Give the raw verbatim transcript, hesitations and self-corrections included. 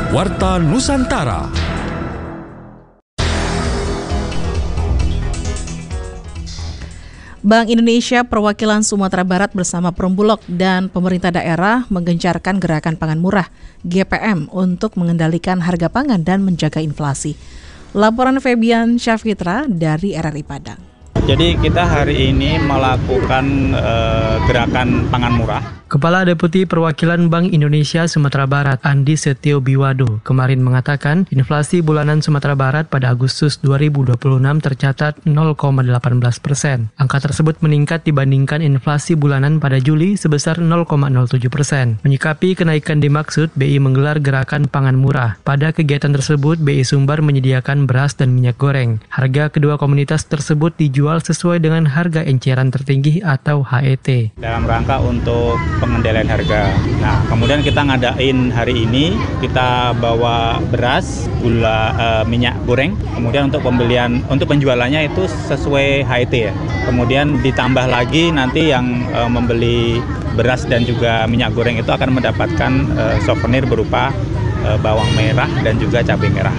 Warta Nusantara. Bank Indonesia Perwakilan Sumatera Barat bersama Perumbulok dan pemerintah daerah menggencarkan gerakan pangan murah G P M untuk mengendalikan harga pangan dan menjaga inflasi. Laporan Febian Syafitra dari R R I Padang. Jadi kita hari ini melakukan uh, gerakan pangan murah. Kepala Deputi Perwakilan Bank Indonesia Sumatera Barat, Andi Setio Biwado, kemarin mengatakan inflasi bulanan Sumatera Barat pada Agustus dua ribu dua puluh enam tercatat nol koma delapan belas persen. Angka tersebut meningkat dibandingkan inflasi bulanan pada Juli sebesar nol koma nol tujuh persen. Menyikapi kenaikan dimaksud, B I menggelar gerakan pangan murah. Pada kegiatan tersebut, B I Sumbar menyediakan beras dan minyak goreng. Harga kedua komunitas tersebut dijual sesuai dengan harga enceran tertinggi atau H E T. Dalam rangka untuk pengendalian harga. Nah, kemudian kita ngadain hari ini, kita bawa beras, gula, e, minyak goreng. Kemudian untuk pembelian, untuk penjualannya itu sesuai H E T ya. Kemudian ditambah lagi nanti yang e, membeli beras dan juga minyak goreng itu akan mendapatkan e, souvenir berupa e, bawang merah dan juga cabai merah.